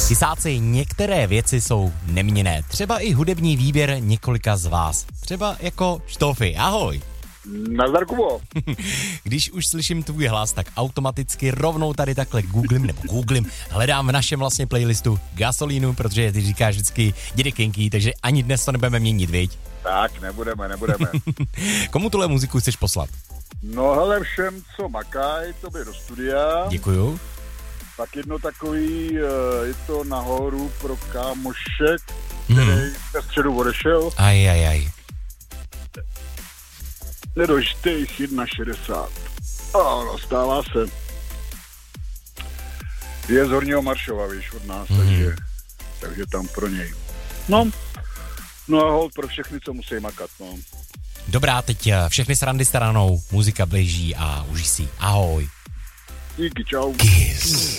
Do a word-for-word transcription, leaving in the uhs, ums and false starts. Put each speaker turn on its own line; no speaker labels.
Tisáci, některé věci jsou neměnné. Třeba i hudební výběr několika z vás. Třeba jako Štofy. Ahoj.
Nazdar, Kubo.
Když už slyším tvůj hlas, tak automaticky rovnou tady takhle googlím, nebo googlím, hledám v našem vlastně playlistu Gasolínu, protože ty říkáš vždycky Dědy Kinky, takže ani dnes to nebudeme měnit, viď?
Tak, nebudeme, nebudeme.
Komu tuhle muziku chceš poslat?
No hele, všem, co makají, tobě do studia.
Děkuju.
Tak jedno takový, je to nahoru pro kámoše, který hmm. ve středu odešel.
Aj, aj, aj.
Nedožitých jedna šedesát. Ano, stává se. Je z Horního Maršova, víš, od nás, mm. takže, takže tam pro něj. No, no a hold pro všechny, co musí makat, no.
Dobrá, teď všechny srandy stranou, muzika běží a užij si. Ahoj.
Díky, čau.
Kiss.